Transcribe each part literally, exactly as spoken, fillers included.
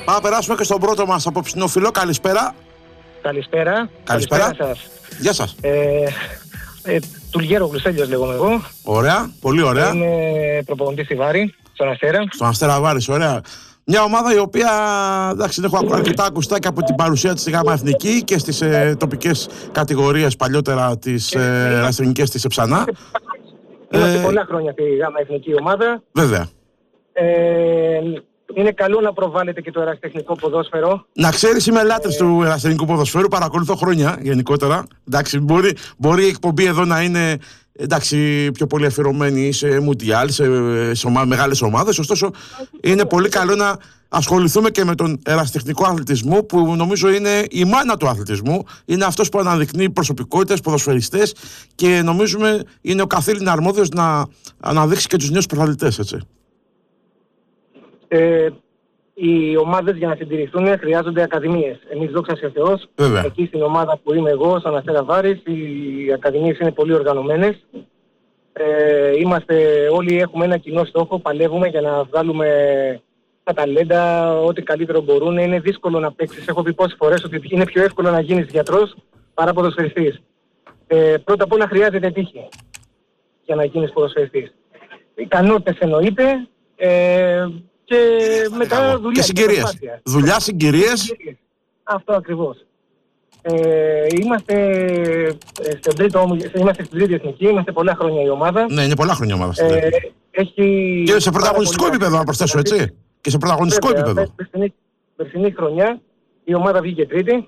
Πάμε να περάσουμε και στον πρώτο μας απόψινό φίλο. Καλησπέρα. Καλησπέρα. Καλησπέρα. Καλησπέρα σας. Γεια σας. Ε, ε, Τουργέρο Γλουσέλιος λέγομαι εγώ. Ωραία, πολύ ωραία. Είμαι προπονητής στη Βάρη, στον Αστέρα. Στον Αστέρα Βάρης, ωραία. Μια ομάδα η οποία, εντάξει, έχω αρκετά ακουστά και από την παρουσία της στη ΓΑΜΑ Εθνική και στις ε, τοπικές κατηγορίες παλιότερα τις ε, ερασιτεχνικές της Εψανά. Είμαστε Ε, πολλά χρόνια στη ΓΑΜΑ Εθνική ομάδα. Βέβαια. Ε, είναι καλό να προβάλλεται και το ερασιτεχνικό ποδόσφαιρο. Να ξέρεις, είμαι λάτρης του ερασιτεχνικού ποδοσφαίρου, παρακολουθώ χρόνια γενικότερα. Εντάξει, μπορεί, μπορεί η εκπομπή εδώ να είναι, εντάξει, πιο πολύ αφιερωμένη σε μουντιάλ, σε, σε ομα, μεγάλες ομάδες. Ωστόσο, είναι πολύ καλό να ασχοληθούμε και με τον ερασιτεχνικό αθλητισμό, που νομίζω είναι η μάνα του αθλητισμού. Είναι αυτός που αναδεικνύει προσωπικότητες, ποδοσφαιριστές, και νομίζουμε είναι ο καθήλυνα αρμόδιος να αναδείξει και τους νέους πρωταθλητές, έτσι. Ε, οι ομάδες για να συντηρηθούν χρειάζονται ακαδημίες. Εμείς, δόξα σε Θεός, Βέβαια. εκεί στην ομάδα που είμαι εγώ, στον Αστέρα Βάρης, οι ακαδημίες είναι πολύ οργανωμένες. Ε, είμαστε, όλοι έχουμε ένα κοινό στόχο, παλεύουμε για να βγάλουμε τα ταλέντα, ό,τι καλύτερο μπορούν. Είναι δύσκολο να παίξεις. Έχω πει πόσες φορές ότι είναι πιο εύκολο να γίνεις γιατρός παρά ποδοσφαιριστής. Ε, πρώτα απ' όλα χρειάζεται τύχη για να γίνεις ποδοσφαιριστής. Ικανότητες εννοείται. Ε, Και μετά δουλειά. Και συγκυρίες. Δουλειά, συγκυρίες. Αυτό ακριβώς. Ε, είμαστε, στην τρίτο, είμαστε στην τρίτη εθνική, είμαστε πολλά χρόνια η ομάδα. Ναι, είναι πολλά χρόνια η ομάδα στην ε, τρίτη. Έχει Και σε πρωταγωνιστικό επίπεδο, να προσθέσω, έτσι. Και σε πρωταγωνιστικό Βέβαια, επίπεδο. Περσινή, περσινή χρονιά η ομάδα βγήκε τρίτη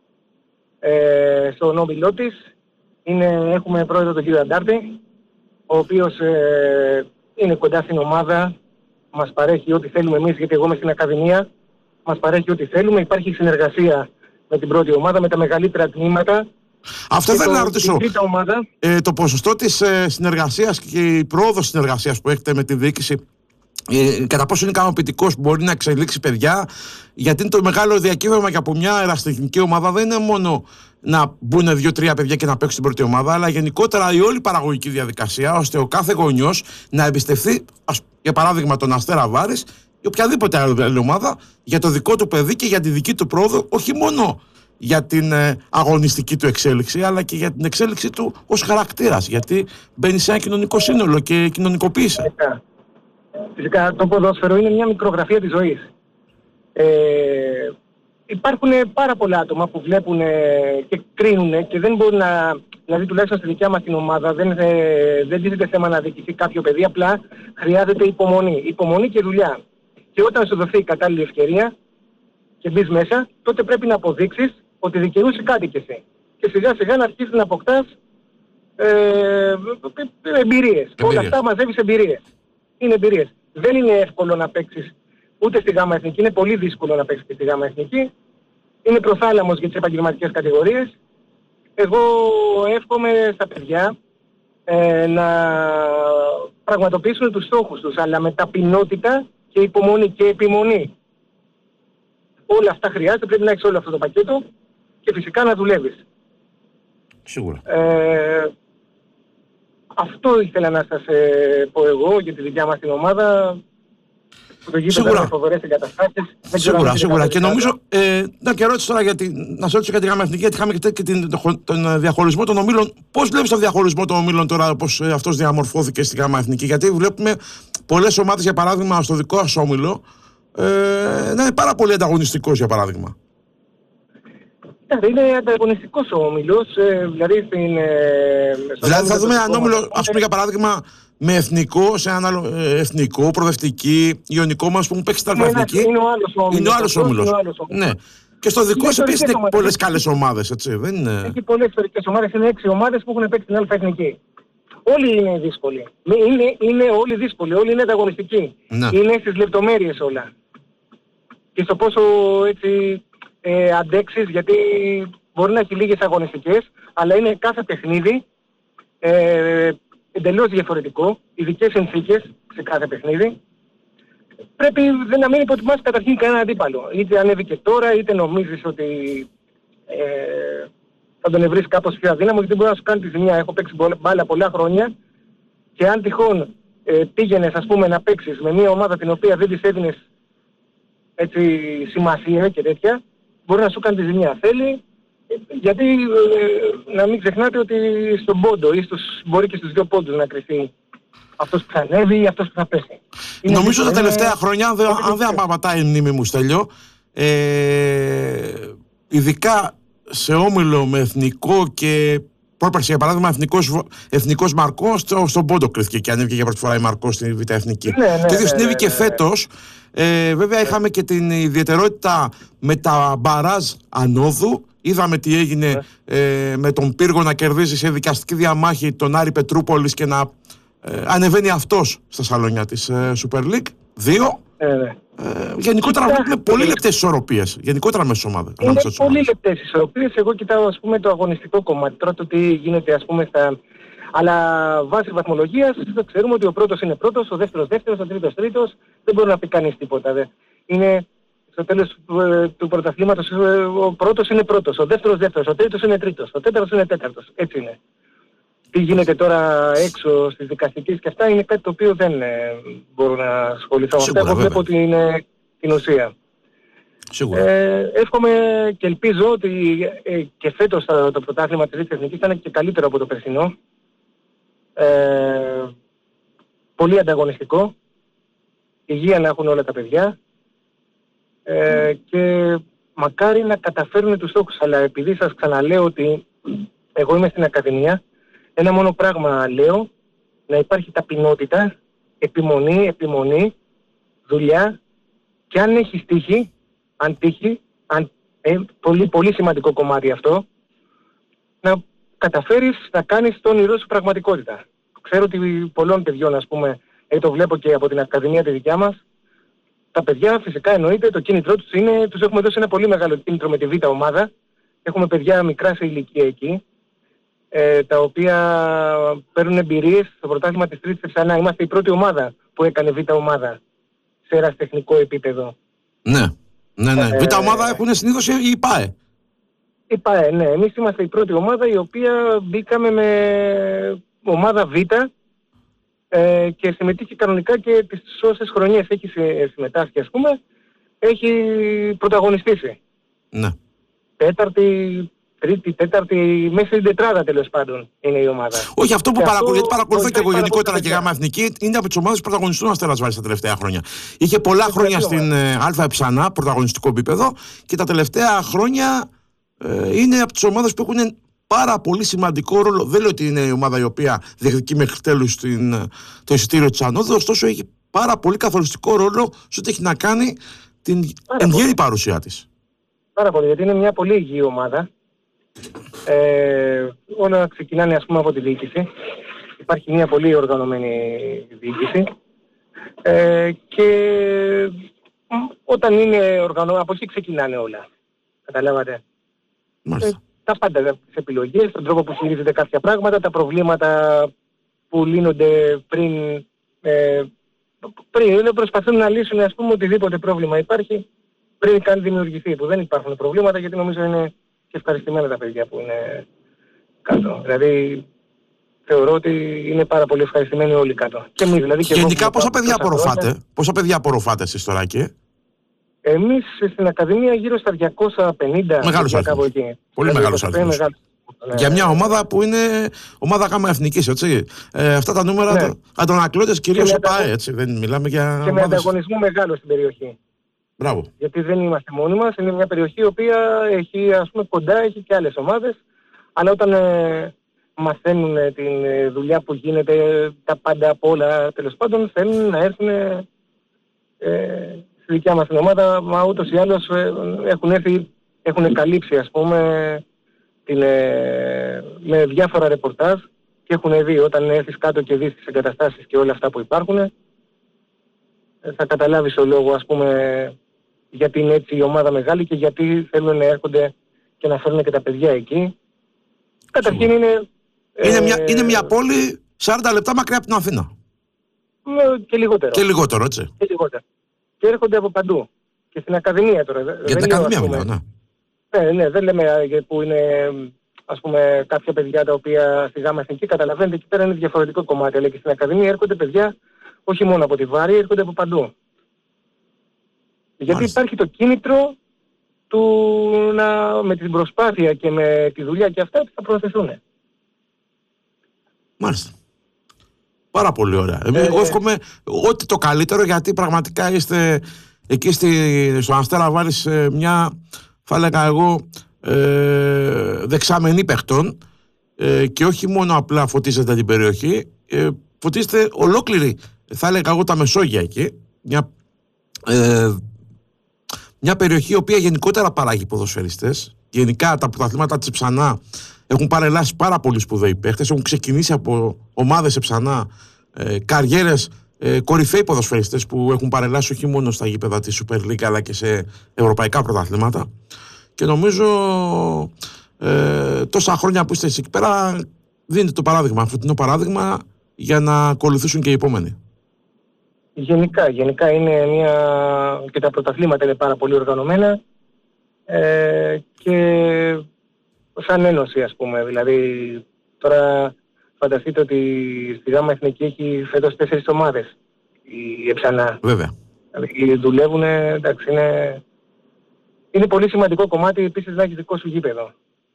ε, στον όμιλό της. Είναι, έχουμε πρόεδρο τον κύριο Αντάρτη, ο οποίος ε, είναι κοντά στην ομάδα. Μας παρέχει ό,τι θέλουμε εμείς, γιατί εγώ είμαι στην Ακαδημία. Μας παρέχει ό,τι θέλουμε. Υπάρχει συνεργασία με την πρώτη ομάδα, με τα μεγαλύτερα τμήματα. Αυτό θέλω να ρωτήσω. Ομάδα... Ε, το ποσοστό της ε, συνεργασίας και η πρόοδος συνεργασίας που έχετε με τη διοίκηση, ε, κατά πόσο είναι ικανοποιητικός, μπορεί να εξελίξει παιδιά, γιατί είναι το μεγάλο διακύβευμα και από μια ερασιτεχνική ομάδα δεν είναι μόνο να μπουν δύο-τρία παιδιά και να παίξουν την πρώτη ομάδα, αλλά γενικότερα η όλη παραγωγική διαδικασία, ώστε ο κάθε γονιός να εμπιστευτεί, ας, για παράδειγμα, τον Αστέρα Βάρης ή οποιαδήποτε άλλη ομάδα, για το δικό του παιδί και για τη δική του πρόοδο, όχι μόνο για την ε, αγωνιστική του εξέλιξη, αλλά και για την εξέλιξη του ως χαρακτήρας, γιατί μπαίνει σε ένα κοινωνικό σύνολο και κοινωνικοποίησε. Φυσικά. Φυσικά το ποδόσφαιρο είναι μια μικρογραφία της ζωής. Ε, υπάρχουν πάρα πολλά άτομα που βλέπουν και κρίνουν και δεν μπορούν να... Δηλαδή τουλάχιστον στη δικιά μας την ομάδα δεν, ε, δεν τίθεται θέμα να διοικηθεί κάποιο παιδί, απλά χρειάζεται υπομονή. Υπομονή και δουλειά. Και όταν σου δοθεί η κατάλληλη ευκαιρία και μπεις μέσα, τότε πρέπει να αποδείξεις ότι δικαιούσε κάτι κι εσύ. Και σιγά σιγά να αρχίσεις να αποκτάς ε, εμπειρίες. Όλα αυτά μαζεύεις εμπειρίες. Είναι εμπειρίες. Δεν είναι εύκολο να παίξεις ούτε στη ΓΑΜΑ Εθνική, είναι πολύ δύσκολο να παίξεις και στη ΓΑΜΑ Εθνική. Είναι προθάλαμος για τις επαγγελματικές κατηγορίες. Εγώ εύχομαι στα παιδιά ε, να πραγματοποιήσουν τους στόχους τους, αλλά με ταπεινότητα και υπομονή και επιμονή. Όλα αυτά χρειάζεται, πρέπει να έχεις όλο αυτό το πακέτο και φυσικά να δουλεύεις. Σίγουρα. Ε, αυτό ήθελα να σας ε, πω εγώ για τη δικιά μας την ομάδα. Το γήπεδο με φοβερές εγκαταστάσεις. Σίγουρα, σίγουρα. Και νομίζω, ε, να και ρώτησα τώρα, γιατί, να σε ρωτήσω για τη ΓΑΜΑ Εθνική, γιατί είχαμε και, και την, τον, τον διαχωρισμό των ομίλων. Πώς βλέπεις τον διαχωρισμό των ομίλων τώρα, πώς ε, αυτός διαμορφώθηκε στη ΓΑΜΑ Εθνική? Γιατί βλέπουμε πολλές ομάδες, για παράδειγμα, στο δικό σας όμιλο, ε, να είναι πάρα πολύ ανταγωνιστικός, για παράδειγμα. Είναι ανταγωνιστικός ο όμιλος, ε, δηλαδή στην... Ε, δηλαδή θα δούμε έναν όμιλο, ας πούμε, για παράδειγμα, με εθνικό, σε έναν άλλο ε, εθνικό, προοδευτική, ιωνικό μας που έχουν παίξει τα εθνική. Είναι ο άλλος όμιλος. Είναι ο άλλος όμιλος. Ναι. Και στο δικό σου επίσης είναι πολλές καλές ομάδες, έτσι, δεν είναι? Έχει πολλές ιστορικές ομάδες, είναι έξι ομάδες που έχουν παίξει την αλφα εθνική. Όλοι είναι δύσκολοι. Είναι, είναι όλοι δύσκολοι, όλοι είναι ανταγωνιστικοί. Ναι. Είναι στις λεπτομέρειες όλα. Και στο πόσο έτσι ε, αντέξεις, γιατί μπορεί να έχει λίγες αγωνιστικές, αλλά είναι κάθε παιχνίδι ε, εντελώς διαφορετικό, ειδικές συνθήκες σε κάθε παιχνίδι. Πρέπει δεν να μην υποτιμάς καταρχήν κανένα αντίπαλο. Είτε ανέβηκε τώρα, είτε νομίζεις ότι ε, θα τον βρεις κάπως πιο αδύναμο, γιατί μπορεί να σου κάνει τη ζημιά. Έχω παίξει μπάλα πολλά χρόνια και αν τυχόν ε, πήγαινες, ας πούμε, να παίξεις με μια ομάδα την οποία δεν της έδινες έτσι, σημασία και τέτοια, μπορεί να σου κάνει τη ζημιά. Θέλει, γιατί ε, να μην ξεχνάτε ότι στον πόντο ή στους, μπορεί και στους δύο πόντους να κρυφτεί αυτός που θα ανέβει ή αυτός που θα πέσει. Είναι νομίζω τα είναι... τελευταία χρόνια, αν δεν, αν δεν απαματάει η μνήμη μου, Στέλιο, ε, ειδικά σε όμιλο με εθνικό και πρόπερση, για παράδειγμα, εθνικός, εθνικός Μαρκός, στο, στον πόντο κρίθηκε και ανέβηκε για πρώτη φορά η Μαρκός στη Β' Εθνική. Ναι, ναι, το ίδιο ναι, συνέβη ναι, και ναι, ναι. φέτος. Ε, βέβαια, ναι. είχαμε και την ιδιαιτερότητα με τα μπαράζ ανόδου. Είδαμε τι έγινε ναι. ε, με τον Πύργο να κερδίζει σε δικαστική διαμάχη τον Άρη Πετρούπολης και να ε, ανεβαίνει αυτός στα σαλόνια της ε, Super League. Δύο. Ναι, ναι. Ε, γενικότερα βλέπουμε πολύ λεπτές ισορροπίες. Γενικότερα μέσα στις ομάδες. Είναι πολύ λεπτές ισορροπίες. Εγώ κοιτάω, ας πούμε, το αγωνιστικό κομμάτι. Τώρα το τι γίνεται, ας πούμε, στα... Αλλά βάσει βαθμολογίας ξέρουμε ότι ο πρώτος είναι πρώτος, ο δεύτερος δεύτερος, ο τρίτος τρίτος. Δεν μπορεί να πει κανείς τίποτα. Δε. Είναι στο τέλος του, του πρωταθλήματος ο πρώτος είναι πρώτος, ο δεύτερος δεύτερος, ο τρίτος είναι τρίτος, ο τέταρτος είναι τέταρτος. Έτσι είναι. Τι γίνεται τώρα έξω στις δικαστικές και αυτά είναι κάτι το οποίο δεν ε, μπορώ να ασχοληθώ με αυτά. Εγώ βλέπω ότι είναι την ουσία. Σίγουρα. Ε, εύχομαι και ελπίζω ότι ε, και φέτος το, το πρωτάθλημα της Εθνικής ήταν και καλύτερο από το περσινό. Ε, πολύ ανταγωνιστικό. Υγεία να έχουν όλα τα παιδιά. Ε, και μακάρι να καταφέρουν τους στόχους. Αλλά επειδή σας ξαναλέω ότι εγώ είμαι στην Ακαδημία, ένα μόνο πράγμα λέω, να υπάρχει ταπεινότητα, επιμονή, επιμονή, δουλειά και αν έχεις τύχη, αν τύχη, αν, ε, πολύ, πολύ σημαντικό κομμάτι αυτό, να καταφέρεις να κάνεις το όνειρό σου πραγματικότητα. Ξέρω ότι πολλών παιδιών, ας πούμε, ε, το βλέπω και από την Ακαδημία τη δικιά μας, τα παιδιά φυσικά εννοείται το κίνητρό τους είναι, τους έχουμε δώσει ένα πολύ μεγάλο κίνητρο με τη Β' ομάδα. Έχουμε παιδιά μικρά σε ηλικία εκεί, ε, τα οποία παίρνουν εμπειρίες στο πρωτάθλημα της Τρίτης ξανά. Είμαστε η πρώτη ομάδα που έκανε Β' ομάδα σε ερασιτεχνικό επίπεδο. Ναι, ναι, ναι. Ε, Β' ομάδα έχουν συνήθως η ΠΑΕ. Η ΠΑΕ, ναι. Εμείς είμαστε η πρώτη ομάδα η οποία μπήκαμε με ομάδα Β' ε, και συμμετείχε κανονικά και τις όσες χρονιές έχει συμμετάσχει, ας πούμε, έχει πρωταγωνιστήσει. Ναι. Τέταρτη, τρίτη, τέταρτη, μέσα στην τετράδα τέλος πάντων είναι η ομάδα. Όχι, αυτό που παρακολουθώ, γιατί παρακολουθώ και εγώ γενικότερα και γάμα γάμα εθνική, είναι από τις ομάδες που πρωταγωνιστούν ο Αστέρας Βάρης τα τελευταία χρόνια. Είχε πολλά χρόνια στην Α Ψανά, πρωταγωνιστικό επίπεδο, και τα τελευταία χρόνια ε, είναι από τις ομάδες που έχουν πάρα πολύ σημαντικό ρόλο. Δεν λέω ότι είναι η ομάδα η οποία διεκδικεί μέχρι τέλους το εισιτήριο της ανόδου, ωστόσο έχει πάρα πολύ καθοριστικό ρόλο σε ό,τι έχει να κάνει την εν γέννη παρουσία της. Πάρα πολύ, γιατί είναι μια πολύ υγιή ομάδα. Ε, όλα ξεκινάνε, ας πούμε, από τη διοίκηση. Υπάρχει μια πολύ οργανωμένη διοίκηση. Ε, και όταν είναι οργανωμένη, από εκεί ξεκινάνε όλα. Καταλάβατε. Ε, τα πάντα, τις επιλογές, τον τρόπο που χειρίζεται κάποια πράγματα, τα προβλήματα που λύνονται πριν, ε, πριν προσπαθούν να λύσουν, ας πούμε, οτιδήποτε πρόβλημα υπάρχει πριν καν δημιουργηθεί, που δεν υπάρχουν προβλήματα, γιατί νομίζω είναι και ευχαριστημένα τα παιδιά που είναι κάτω. Δηλαδή θεωρώ ότι είναι πάρα πολύ ευχαριστημένοι όλοι κάτω. Και εμείς, δηλαδή, και γενικά εγώ, πόσα παιδιά απορροφάτε, πόσα παιδιά απορροφάτε εσείς τώρα εκεί? Εμείς στην Ακαδημία γύρω στα διακόσια πενήντα. Μεγάλος αριθμός. Πολύ μεγάλος αριθμός. Για μια ομάδα που είναι ομάδα γάμα εθνικής, έτσι. Ε, αυτά τα νούμερα, ναι. Αντωνακλώτες κυρίως ο ΠΑΕ, έτσι. Δεν μιλάμε για και ομάδες... με ανταγωνισμό μεγάλο στην περιοχή. Μπράβο. Γιατί δεν είμαστε μόνοι μας, είναι μια περιοχή η οποία έχει, ας πούμε, κοντά, έχει και άλλες ομάδες, αλλά όταν ε, μαθαίνουν ε, την ε, δουλειά που γίνεται, τα πάντα από όλα, τέλος πάντων, θέλουν να έρθουν ε, ε, στη δικιά μας την ομάδα, μα ούτως ή άλλως ε, έχουν έρθει, έχουν καλύψει, ας πούμε, την, ε, με διάφορα ρεπορτάζ και έχουν δει, όταν έρθεις κάτω και δεις τις εγκαταστάσεις και όλα αυτά που υπάρχουν, ε, θα καταλάβεις το λόγο, ας πούμε, γιατί είναι έτσι η ομάδα μεγάλη και γιατί θέλουν να έρχονται και να φέρουν και τα παιδιά εκεί. Καταρχήν είναι... Είναι, ε, μια, είναι μια πόλη σαράντα λεπτά μακριά από την Αθήνα. Και λιγότερο. Και λιγότερο, έτσι. Και λιγότερο. Και έρχονται από παντού. Και στην Ακαδημία τώρα. Για την Ακαδημία μιλάω, ναι. Ναι, ναι, δεν λέμε που είναι, ας πούμε, κάποια παιδιά τα οποία στη Γάμα Εθνική, καταλαβαίνετε, εκεί πέρα είναι διαφορετικό κομμάτι. Αλλά και στην Ακαδημία έρχονται παιδιά όχι μόνο από τη Βάρη, έρχονται από παντού. Γιατί Μάλιστα. υπάρχει το κίνητρο του να, με την προσπάθεια και με τη δουλειά και αυτά θα προωθηθούν. Μάλιστα. Πάρα πολύ ωραία. Ε, Εγώ εύχομαι ό,τι το καλύτερο, γιατί πραγματικά είστε εκεί στη, στον Αστέρα Βάλης ε, μια, θα έλεγα εγώ, ε, δεξαμενή παιχτών ε, και όχι μόνο απλά φωτίζετε την περιοχή, ε, φωτίζετε ολόκληρη, θα έλεγα εγώ, τα Μεσόγεια εκεί. Μια, ε, μια περιοχή η οποία γενικότερα παράγει ποδοσφαιριστές. Γενικά τα πρωταθλήματα της Ψανά έχουν παρελάσει πάρα πολλοί σπουδαίοι παίχτες, έχουν ξεκινήσει από ομάδες σε Ψανά, ε, καριέρες, ε, κορυφαίοι ποδοσφαιριστές που έχουν παρελάσει όχι μόνο στα γήπεδα της Super League αλλά και σε ευρωπαϊκά πρωταθλήματα. Και νομίζω ε, τόσα χρόνια που είστε εκεί πέρα δίνετε το παράδειγμα, φωτεινό παράδειγμα για να ακολουθήσουν και οι επόμενοι. Γενικά, γενικά είναι μια... και τα πρωταθλήματα είναι πάρα πολύ οργανωμένα ε, και σαν ένωση, ας πούμε. Δηλαδή τώρα φανταστείτε ότι στη ΓΑΜΑ Εθνική έχει φέτος τέσσερις ομάδες η Εψανά. Βέβαια. Δηλαδή δουλεύουν, εντάξει, είναι... είναι πολύ σημαντικό κομμάτι επίσης να έχεις δικό σου γήπεδο.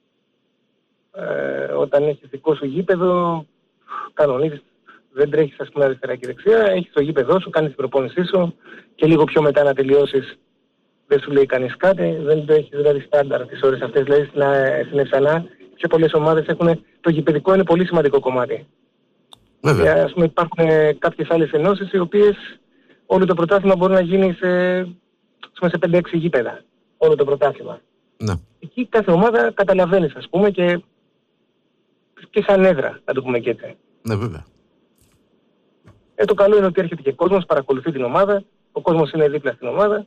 Ε, όταν έχεις δικό σου γήπεδο, κανονίζεις, δεν τρέχεις, ας πούμε, αριστερά και δεξιά, έχεις το γήπεδό σου, κάνεις την προπόνησή σου και λίγο πιο μετά να τελειώσεις δεν σου λέει κανείς κάτι, δεν το έχεις δηλαδή στάνταρ τις ώρες αυτές. Δηλαδή στην, στην Εψανά πιο πολλές ομάδες έχουν, το γηπεδικό είναι πολύ σημαντικό κομμάτι. Βέβαια. Και, ας πούμε, υπάρχουν κάποιες άλλες ενώσεις οι οποίες όλο το πρωτάθλημα μπορεί να γίνει σε, σε πέντε έξι γήπεδα. Όλο το πρωτάθλημα. Ναι. Εκεί κάθε ομάδα καταλαβαίνεις, ας πούμε, και, και σαν έδρα, να το πούμε και έτσι. Ναι, βέβαια. Ε, το καλό είναι ότι έρχεται και κόσμος, παρακολουθεί την ομάδα, ο κόσμος είναι δίπλα στην ομάδα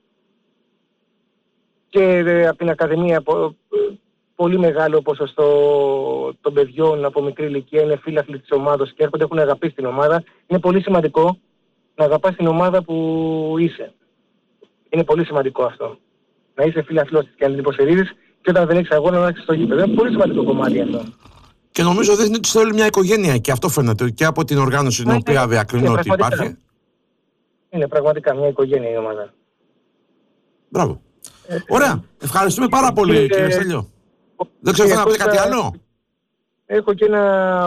και ε, από την Ακαδημία πο, πολύ μεγάλο ποσοστό των παιδιών από μικρή ηλικία είναι φίλαθλοι της ομάδας και έρχονται, έχουν αγαπήσει την ομάδα. Είναι πολύ σημαντικό να αγαπάς την ομάδα που είσαι. Είναι πολύ σημαντικό αυτό. Να είσαι φίλαθλος της και να την υποστηρίζεις και όταν δεν έχεις αγώνα να έχεις στο γήπεδο. Είναι πολύ σημαντικό κομμάτι αυτό. Και νομίζω δείχνει ότι θέλει μια οικογένεια και αυτό φαίνεται και από την οργάνωση την οποία διακρίνω ότι υπάρχει. Είναι πραγματικά μια οικογένεια η ομάδα. Μπράβο. Ε, Ωραία. Ευχαριστούμε πάρα πολύ, κύριε, κύριε Στέλιο. Δεν ξέρω αν θα πείτε κάτι άλλο. Έχω και ένα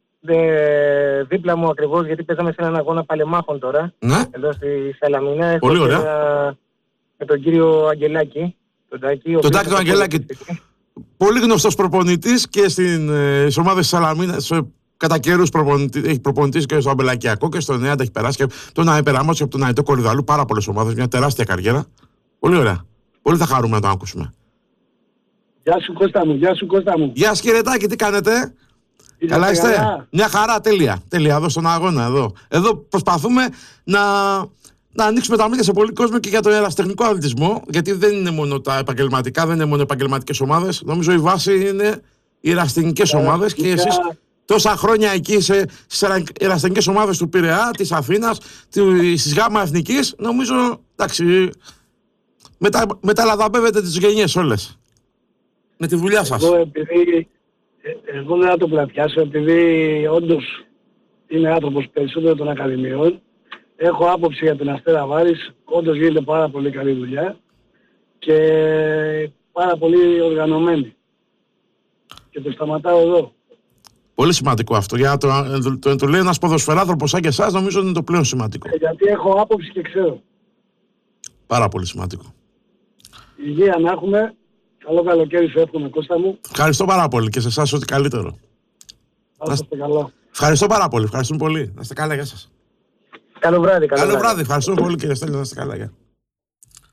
ε, δίπλα μου ακριβώς, γιατί παίζαμε σε έναν αγώνα παλεμάχων τώρα. Ναι. Εδώ στη Σαλαμίνα. Πολύ ωραία. Ένα, με τον κύριο Αγγελάκη. Τον Τάκη, τον Τάκη τον Αγγελάκη. Πολύ γνωστός προπονητής και στην ε, ομάδα της Σαλαμίνας. Κατά καιρούς έχει προπονητής και στο Αμπελακιακό και στο Νέαντα έχει περάσει και τον Αεπεράμος και από τον Αετό Κορυδαλού. Πάρα πολλές ομάδες. Μια τεράστια καριέρα. Πολύ ωραία. Πολύ θα χαρούμε να το ακούσουμε. Γεια σου Κώστα μου, γεια σου Κώστα μου. Γεια σας κύριε Τάκη, τι κάνετε? Είστε καλά είστε? Καλά. Μια χαρά, τέλεια. Τέλεια, εδώ στον αγώνα, εδώ. Εδώ προσπαθούμε να, να ανοίξουμε τα μάτια σε πολύ κόσμο και για τον ερασιτεχνικό αθλητισμό, γιατί δεν είναι μόνο τα επαγγελματικά, δεν είναι μόνο επαγγελματικές ομάδες. Νομίζω η βάση είναι οι ερασιτεχνικές ομάδες και εσείς τόσα χρόνια εκεί σε, στις ερασιτεχνικές ομάδες του Πειραιά, της Αθήνας, της ΓΑΜΑ Εθνικής, νομίζω, εντάξει, μετα, μεταλαδαπεύετε τις γενιές όλες. Με τη δουλειά σας. Εγώ, επειδή, εγώ δεν θα το πλατιάσω, επειδή όντως είμαι άνθρωπος περισσότερο των ακαδημιών, έχω άποψη για την Αστέρα Βάρης, όντως γίνεται πάρα πολύ καλή δουλειά και πάρα πολύ οργανωμένη. Και το σταματάω εδώ. Πολύ σημαντικό αυτό. Για το, το, το, το λέει ένας ποδοσφαιράνθρωπος σαν και εσάς, νομίζω είναι το πλέον σημαντικό. Ε, γιατί έχω άποψη και ξέρω. Πάρα πολύ σημαντικό. Υγεία να έχουμε. Καλό καλοκαίρι σου εύχομαι, Κώστα μου. Ευχαριστώ πάρα πολύ και σε εσάς ό,τι καλύτερο. Να είστε καλά. Ευχαριστώ πάρα πολύ. Ευχαριστούμε πολύ. Να είστε καλά, γεια σας. Καλό βράδυ. Καλό, καλό βράδυ. βράδυ. Ευχαριστούμε πολύ κύριε Στέλιο. Να είστε καλά, γεια.